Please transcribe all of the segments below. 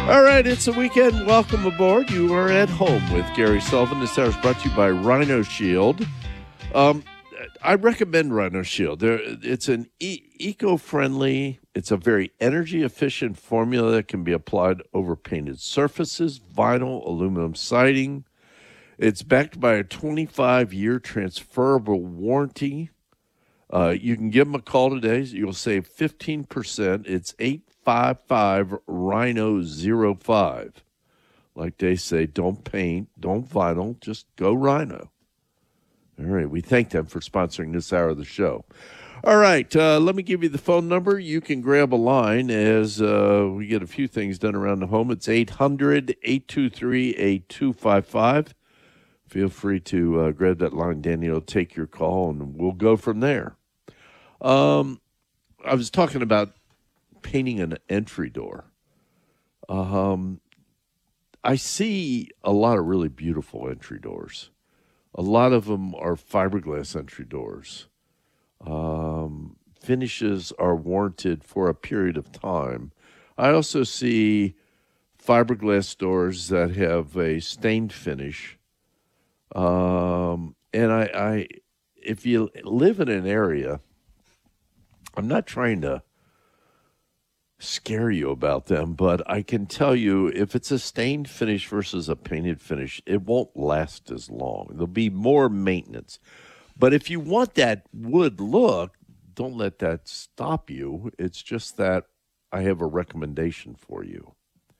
All right, it's a weekend. Welcome aboard. You are at home with Gary Sullivan. This hour is brought to you by Rhino Shield. I recommend Rhino Shield. It's an eco-friendly, it's a very energy-efficient formula that can be applied over painted surfaces, vinyl, aluminum siding. It's backed by a 25-year transferable warranty. You can give them a call today. You'll save 15%. It's 855-RHINO-05. Like they say, don't paint, don't vinyl, just go Rhino. All right, we thank them for sponsoring this hour of the show. All right, let me give you the phone number. You can grab a line as we get a few things done around the home. It's 800-823-8255. Feel free to grab that line. Danny will take your call, and we'll go from there. I was talking about painting an entry door. I see a lot of really beautiful entry doors. A lot of them are fiberglass entry doors. Finishes are warranted for a period of time. I also see fiberglass doors that have a stained finish. And I, if you live in an area, I'm not trying to scare you about them, but I can tell you if it's a stained finish versus a painted finish, it won't last as long. There'll be more maintenance. But if you want that wood look, don't let that stop you. It's just that I have a recommendation for you.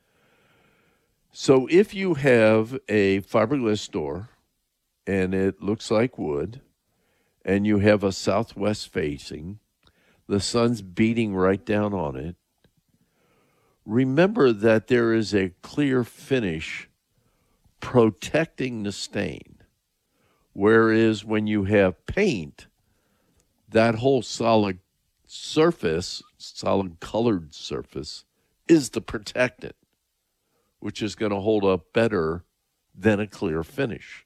So if you have a fiberglass door and it looks like wood and you have a southwest facing, the sun's beating right down on it, remember that there is a clear finish protecting the stain. Whereas when you have paint, that whole solid surface, solid colored surface, is the protectant, which is going to hold up better than a clear finish.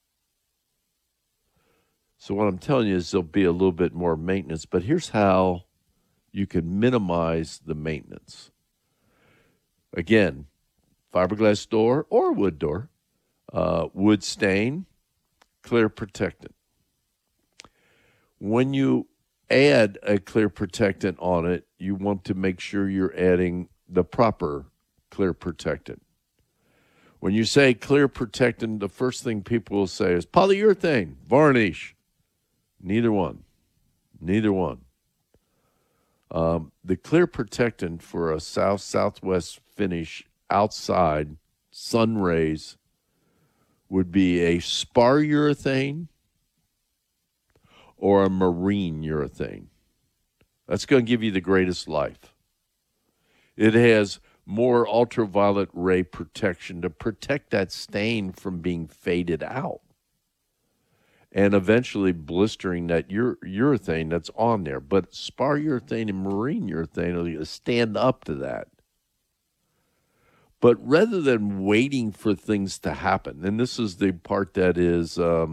So what I'm telling you is there'll be a little bit more maintenance, but here's how you can minimize the maintenance. Again, fiberglass door or wood door, wood stain, clear protectant. When you add a clear protectant on it, you want to make sure you're adding the proper clear protectant. When you say clear protectant, the first thing people will say is polyurethane, varnish. Neither one. Neither one. The clear protectant for a southwest finish outside sun rays would be a spar urethane or a marine urethane. That's going to give you the greatest life. It has more ultraviolet ray protection to protect that stain from being faded out and eventually blistering that urethane that's on there. But spar urethane and marine urethane will stand up to that. But rather than waiting for things to happen, and this is the part that is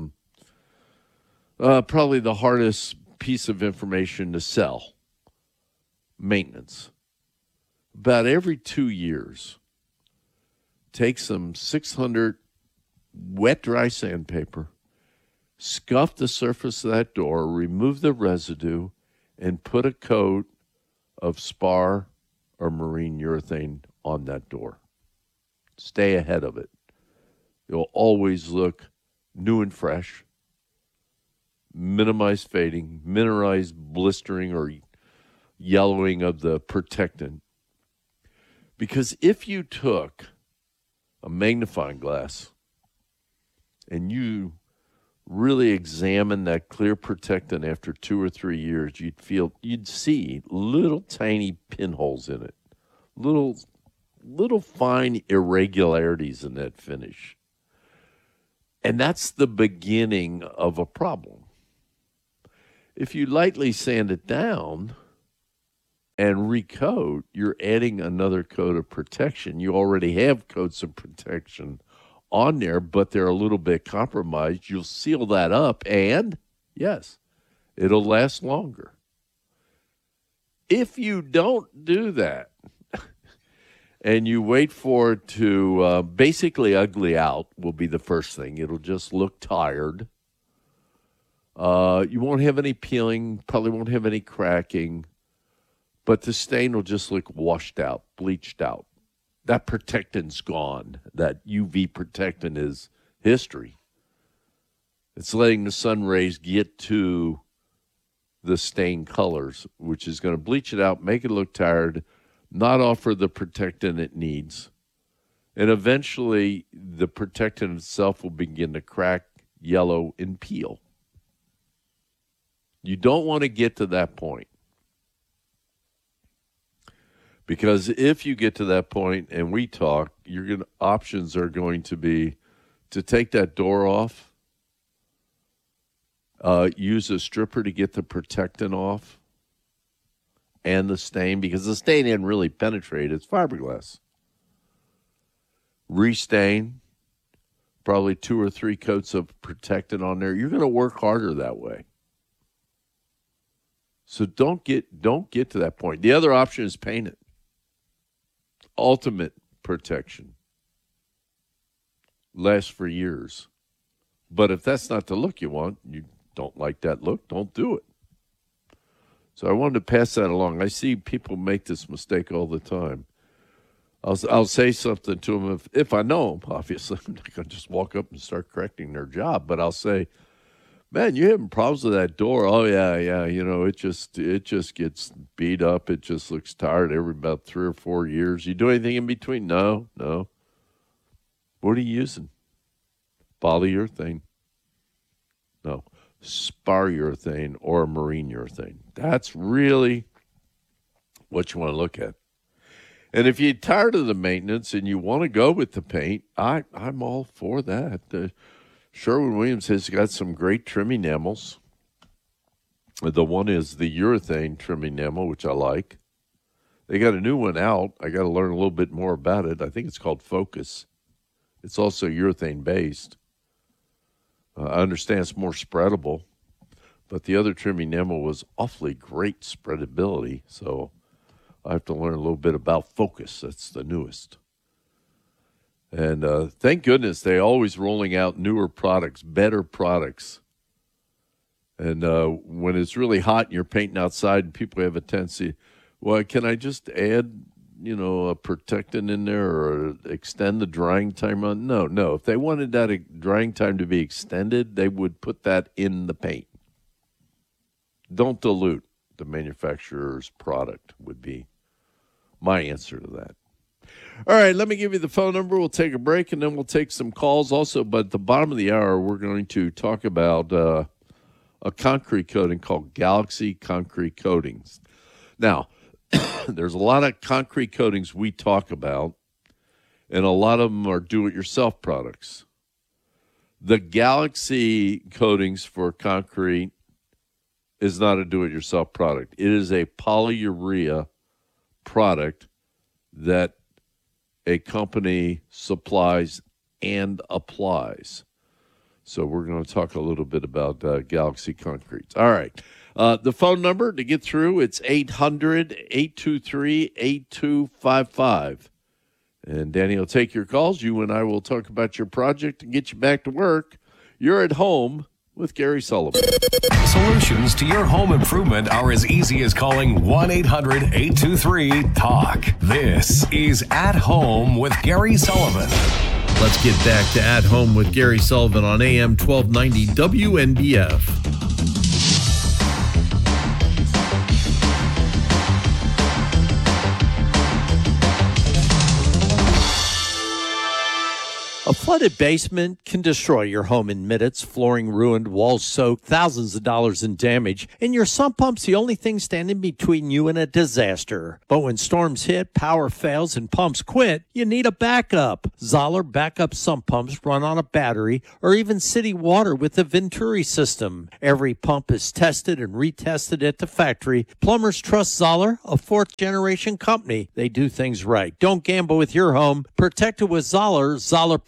probably the hardest piece of information to sell, maintenance. About every 2 years, take some 600 wet, dry sandpaper, scuff the surface of that door, remove the residue, and put a coat of spar or marine urethane on that door. Stay ahead of it. It'll always look new and fresh. Minimize fading, minimize blistering or yellowing of the protectant. Because if you took a magnifying glass and you really examine that clear protectant after 2 or 3 years, you'd see little tiny pinholes in it, little fine irregularities in that finish. And that's the beginning of a problem. If you lightly sand it down and recoat, you're adding another coat of protection. You already have coats of protection on there, but they're a little bit compromised. You'll seal that up, and yes, it'll last longer. If you don't do that, and you wait for it to basically ugly out will be the first thing. It'll just look tired. You won't have any peeling, probably won't have any cracking, but the stain will just look washed out, bleached out. That protectant's gone. That UV protectant is history. It's letting the sun rays get to the stain colors, which is going to bleach it out, make it look tired, not offer the protectant it needs. And eventually, the protectant itself will begin to crack, yellow, and peel. You don't want to get to that point. Because if you get to that point and we talk, options are going to be to take that door off, use a stripper to get the protectant off and the stain, because the stain didn't really penetrate. It's fiberglass. Restain, probably 2 or 3 coats of protectant on there. You're going to work harder that way. So don't get to that point. The other option is paint it. Ultimate protection. Lasts for years. But if that's not the look you want, you don't like that look, don't do it. So I wanted to pass that along. I see people make this mistake all the time. I'll say something to them if I know them, obviously. I'm not going to just walk up and start correcting their job, but I'll say, man, you having problems with that door? Oh, yeah. You know, it just gets beat up. It just looks tired every about 3 or 4 years. You do anything in between? No. What are you using? Polyurethane? No. Spar urethane or marine urethane. That's really what you want to look at. And if you're tired of the maintenance and you want to go with the paint, I'm all for that. Sherwin-Williams has got some great trim enamels. The one is the urethane trim enamel, which I like. They got a new one out. I got to learn a little bit more about it. I think it's called Focus. It's also urethane-based. I understand it's more spreadable, but the other trim enamel was awfully great spreadability, so I have to learn a little bit about Focus. That's the newest. And thank goodness they're always rolling out newer products, better products. And when it's really hot and you're painting outside and people have a tendency, well, can I just add, a protectant in there or extend the drying time on? No. If they wanted that drying time to be extended, they would put that in the paint. Don't dilute the manufacturer's product would be my answer to that. All right, let me give you the phone number. We'll take a break, and then we'll take some calls also. But at the bottom of the hour, we're going to talk about a concrete coating called Galaxy Concrete Coatings. Now, there's a lot of concrete coatings we talk about, and a lot of them are do-it-yourself products. The Galaxy coatings for concrete is not a do-it-yourself product. It is a polyurea product that a company supplies and applies. So we're going to talk a little bit about Galaxy Concrete. All right. The phone number to get through, it's 800-823-8255. And Danny will take your calls. You and I will talk about your project and get you back to work. You're at home with Gary Sullivan. Solutions to your home improvement are as easy as calling 1-800-823-TALK. This is At Home with Gary Sullivan. Let's get back to At Home with Gary Sullivan on AM 1290 WNBF. A flooded basement can destroy your home in minutes. Flooring ruined, walls soaked, thousands of dollars in damage, and your sump pump's the only thing standing between you and a disaster. But when storms hit, power fails, and pumps quit, you need a backup. Zoller backup sump pumps run on a battery or even city water with the Venturi system. Every pump is tested and retested at the factory. Plumbers trust Zoller, a fourth-generation company. They do things right. Don't gamble with your home. Protect it with Zoller. Zoller Pump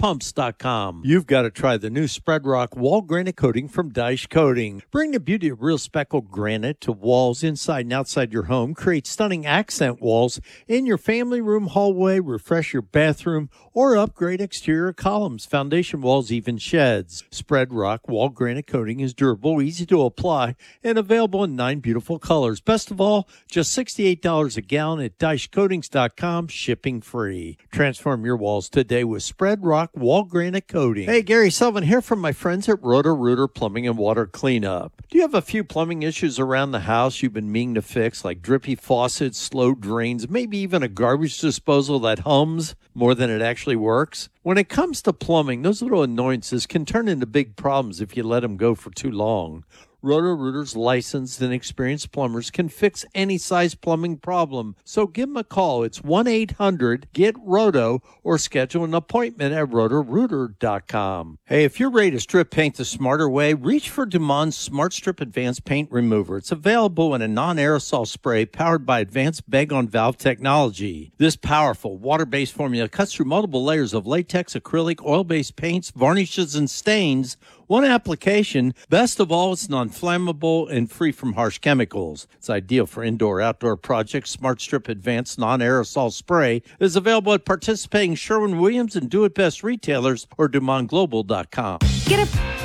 SmartPumps.com. You've got to try the new Spread Rock wall granite coating from Dyche Coating. Bring the beauty of real speckled granite to walls inside and outside your home. Create stunning accent walls in your family room, hallway, refresh your bathroom, or upgrade exterior columns, foundation walls, even sheds. Spread Rock wall granite coating is durable, easy to apply, and available in 9 beautiful colors. Best of all, just $68 a gallon at DycheCoatings.com, shipping free. Transform your walls today with Spread Rock wall granite coating. Hey, Gary Sullivan here from my friends at Roto-Rooter Plumbing and Water Cleanup. Do you have a few plumbing issues around the house you've been meaning to fix, like drippy faucets, slow drains, maybe even a garbage disposal that hums more than it actually works? When it comes to plumbing, those little annoyances can turn into big problems if you let them go for too long. Roto-Rooter's licensed and experienced plumbers can fix any size plumbing problem. So give them a call. It's 1-800-GET-ROTO or schedule an appointment at Roto-Rooter.com. Hey, if you're ready to strip paint the smarter way, reach for Dumont Smart Strip Advanced Paint Remover. It's available in a non-aerosol spray powered by advanced bag-on-valve technology. This powerful water-based formula cuts through multiple layers of latex, acrylic, oil-based paints, varnishes, and stains. One application. Best of all, it's non-flammable and free from harsh chemicals. It's ideal for indoor-outdoor projects. Smart Strip Advanced Non-Aerosol Spray is available at participating Sherwin-Williams and Do It Best retailers or DumontGlobal.com. Get a